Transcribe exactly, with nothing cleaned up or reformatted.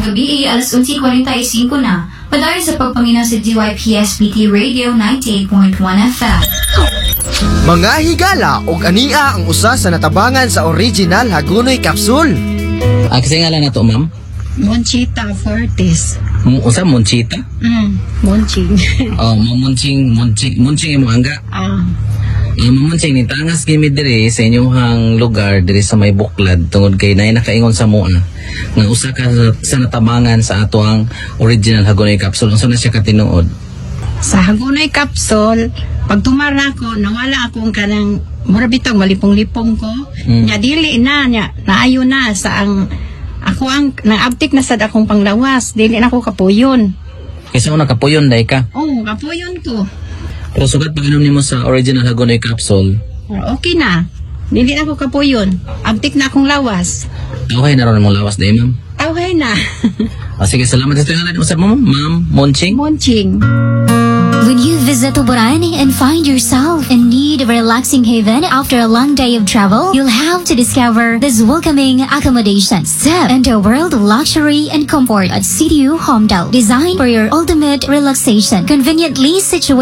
gabi ay alas eleven forty-five na. Padayon sa pagpangina sa D Y P S P T Radio ninety-eight point one F M. Mga higala og ania ang usa sa natabangan sa original Hagonoy Capsule. Ah, kasi nga lang na to, ma'am? Monchita Fortis. M- usa, Monchita? Mm, Monching. Oh, mamunching, munching, munching imo angga. Ah. Uh, mamunching, ni tangas gimi diri sa inyong lugar, diri sa may buklad, tungod kay nay nakaingon sa mua, nga usa ka sa natabangan sa ato ang original Hagonoy Capsule. Unsa na siya katinuod? Sa Hagonoy Capsule, pag tumara ko, nawala akong kanang mura bitong malipong-lipong ko. Mm. Nya dili na nya, naayo na sa ang ako ang naabtik na sad akong panglawas, dili na ako kapuyon. Kasi una kapuyon day ka. Oh, kapuyon ko. Pero sugat pag inom nimo sa original Hagonoy Capsule, Okay na. Dili na ako kapuyon. Abtik na akong lawas. okay na ron mong lawas day, ma'am. Tawhay na. O sige, salamat sa tingalan mo sa ma'am, ma'am, Monching. Monching. When you visit Tuburan and find yourself in need of a relaxing haven after a long day of travel, you'll have to discover this welcoming accommodation. Step into a world of luxury and comfort at C D U Homedale, designed for your ultimate relaxation. Conveniently situated